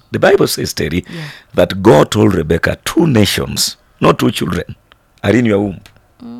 The Bible says, Terry, that God told Rebecca, 2 nations, not 2 children, are in your womb.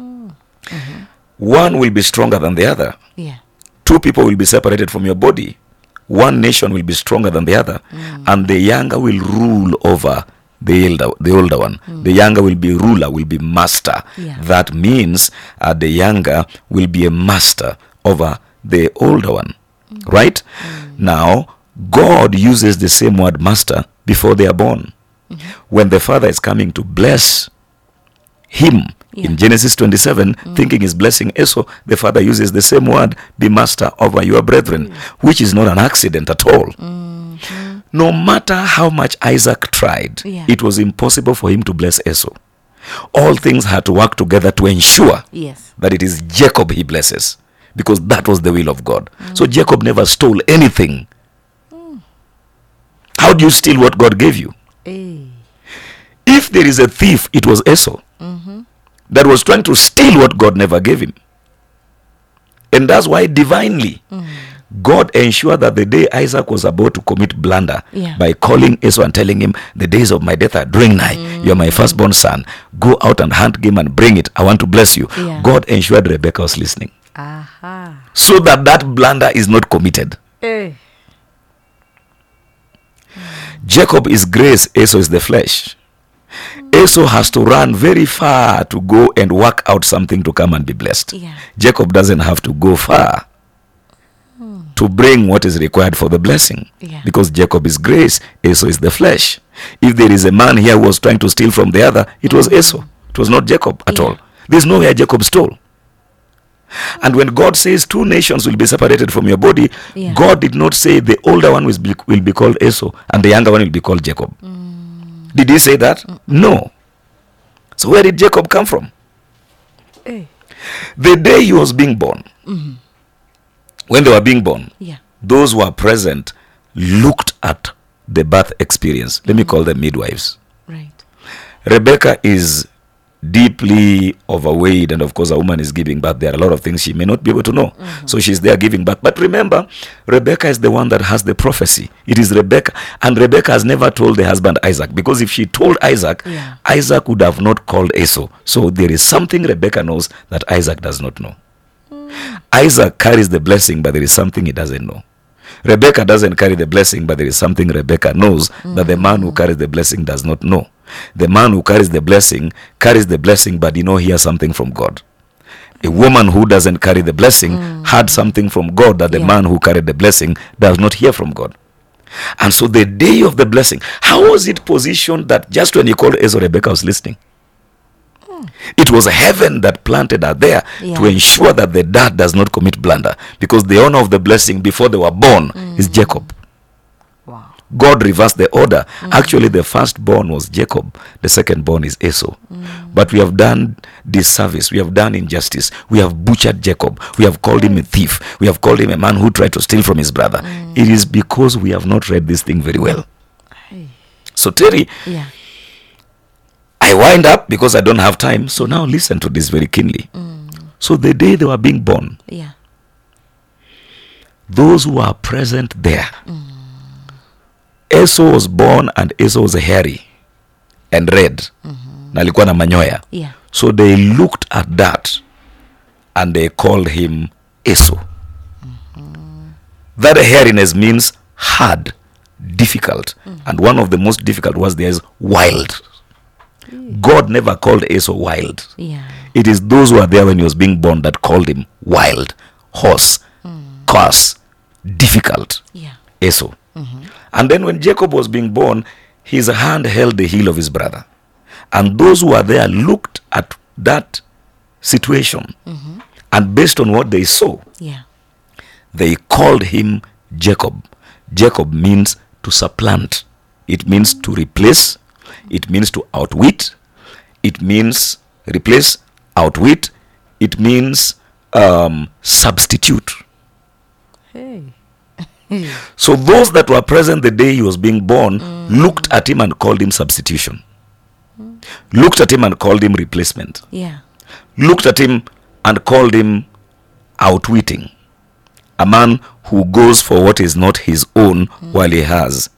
One will be stronger than the other. 2 people will be separated from your body. 1 nation will be stronger than the other. And the younger will rule over the older one. The younger will be ruler, will be master. That means the younger will be a master over the older one. Right? Now, God uses the same word master before they are born. When the father is coming to bless him, in Genesis 27, thinking he's blessing Esau, the father uses the same word, be master over your brethren, which is not an accident at all. No matter how much Isaac tried, it was impossible for him to bless Esau. All things had to work together to ensure that it is Jacob he blesses, because that was the will of God. So Jacob never stole anything. How do you steal what God gave you? If there is a thief, it was Esau that was trying to steal what God never gave him. And that's why divinely God ensured that the day Isaac was about to commit blunder by calling Esau and telling him, the days of my death are drawing nigh. You're my firstborn son. Go out and hunt game and bring it. I want to bless you. God ensured Rebecca was listening. So that blunder is not committed. Jacob is grace, Esau is the flesh. Esau has to run very far to go and work out something to come and be blessed. Jacob doesn't have to go far to bring what is required for the blessing. Because Jacob is grace, Esau is the flesh. If there is a man here who was trying to steal from the other, it was Esau. It was not Jacob at all. There's nowhere Jacob stole. And when God says 2 nations will be separated from your body, God did not say the older one will be called Esau and the younger one will be called Jacob. Did he say that? No. So where did Jacob come from? The day he was being born, when they were being born, those who were present looked at the birth experience. Let me call them midwives. Rebecca is deeply overweight, and of course a woman is giving birth. There are a lot of things she may not be able to know. So she's there giving birth. But remember, Rebecca is the one that has the prophecy. It is Rebecca. And Rebecca has never told the husband Isaac, because if she told Isaac, Isaac would have not called Esau. So there is something Rebecca knows that Isaac does not know. Isaac carries the blessing, but there is something he doesn't know. Rebecca doesn't carry the blessing, but there is something Rebecca knows that the man who carries the blessing does not know. The man who carries the blessing, but hears something from God. A woman who doesn't carry the blessing had something from God that the man who carried the blessing does not hear from God. And so the day of the blessing, how was it positioned that just when he called Esau, Rebecca was listening? It was heaven that planted her there to ensure that the dad does not commit blunder, because the owner of the blessing before they were born is Jacob. God reversed the order. Actually, the firstborn was Jacob. The secondborn is Esau. But we have done disservice. We have done injustice. We have butchered Jacob. We have called him a thief. We have called him a man who tried to steal from his brother. It is because we have not read this thing very well. So Terry, I wind up because I don't have time. So now listen to this very keenly. So the day they were being born, those who are present there, Esau was born, and Esau was hairy and red. Na alikuwa na manyoya. So they looked at that and they called him Esau. That hairiness means hard, difficult. And one of the most difficult was there is wild. God never called Esau wild. It is those who are there when he was being born that called him wild, horse, coarse, difficult. Esau. And then when Jacob was being born, his hand held the heel of his brother. And those who were there looked at that situation. And based on what they saw, they called him Jacob. Jacob means to supplant. It means to replace. It means to outwit. It means replace, outwit. It means substitute. So those that were present the day he was being born looked at him and called him substitution. Looked at him and called him replacement. Looked at him and called him outwitting. A man who goes for what is not his own while he has